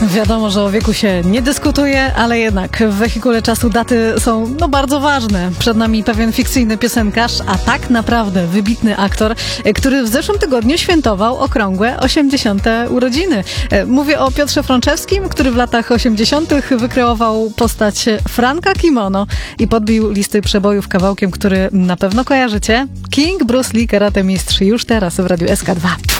Wiadomo, że o wieku się nie dyskutuje, ale jednak w wehikule czasu daty są bardzo ważne. Przed nami pewien fikcyjny piosenkarz, a tak naprawdę wybitny aktor, który w zeszłym tygodniu świętował okrągłe 80. urodziny. Mówię o Piotrze Frączewskim, który w latach 80. wykreował postać Franka Kimono i podbił listy przebojów kawałkiem, który na pewno kojarzycie. King Bruce Lee, karate mistrz, już teraz w Radiu SK2.